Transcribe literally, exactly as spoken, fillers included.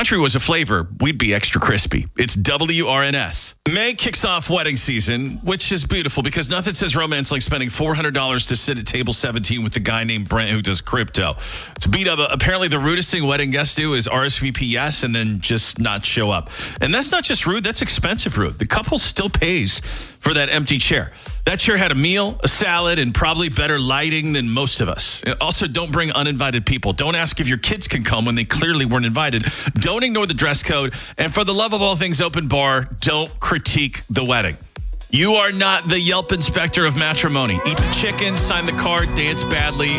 country was a flavor, we'd be extra crispy. It's W R N S. May kicks off wedding season, which is beautiful because nothing says romance like spending four hundred dollars to sit at table seventeen with the guy named Brent who does crypto. It's beat up. Apparently, the rudest thing wedding guests do is R S V P yes and then just not show up. And that's not just rude, that's expensive rude. The couple still pays for that empty chair. That chair had a meal, a salad, and probably better lighting than most of us. Also, don't bring uninvited people. Don't ask if your kids can come when they clearly weren't invited. Don't ignore the dress code. And for the love of all things open bar, don't critique the wedding. You are not the Yelp inspector of matrimony. Eat the chicken, sign the card, dance badly,